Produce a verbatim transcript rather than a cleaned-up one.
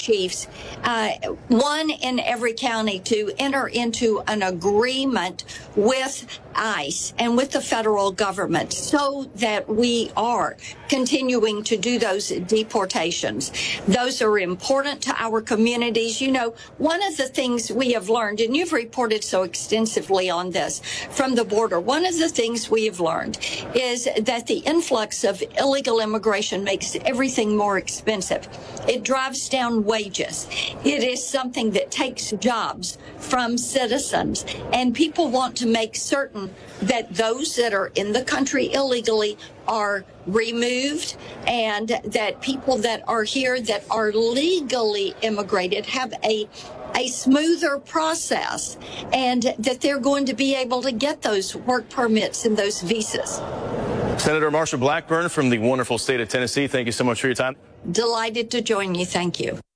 chiefs, uh, one in every county, to enter into an agreement with ICE and with the federal government so that we are continuing to do those deportations. Those are important to our communities. You know, one of the things we have learned, and you've reported so extensively on this from the border, one of the things we have learned is that the influx of illegal immigration makes everything more expensive. It drives down wages. It is something that takes jobs from citizens, and people want to make certain that those that are in the country illegally are removed, and that people that are here that are legally immigrated have a a smoother process, and that they're going to be able to get those work permits and those visas. Senator Marsha Blackburn from the wonderful state of Tennessee, thank you so much for your time. Delighted to join you. Thank you.